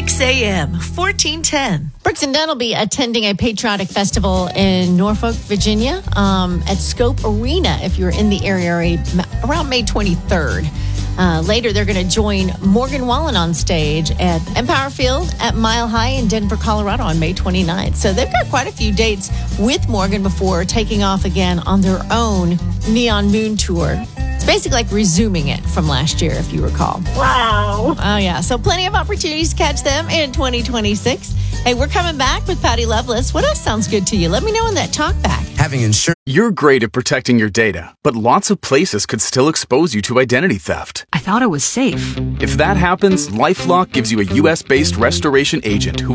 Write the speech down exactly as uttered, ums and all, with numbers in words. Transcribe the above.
X A M fourteen ten. Brooks and Dunn will be attending a patriotic festival in Norfolk, Virginia, um, at Scope Arena if you're in the area around May twenty-third. Uh, later, they're going to join Morgan Wallen on stage at Empower Field at Mile High in Denver, Colorado on May twenty-ninth. So they've got quite a few dates with Morgan before taking off again on their own Neon Moon Tour. It's basically like resuming it from last year, if you recall. Wow. Oh, yeah. So plenty of opportunities to catch them in twenty twenty-six. Hey, we're coming back with Patty Loveless. What else sounds good to you? Let me know in that talk back. Having insurance. You're great at protecting your data, but lots of places could still expose you to identity theft. I thought it was safe. If that happens, LifeLock gives you a U S-based restoration agent who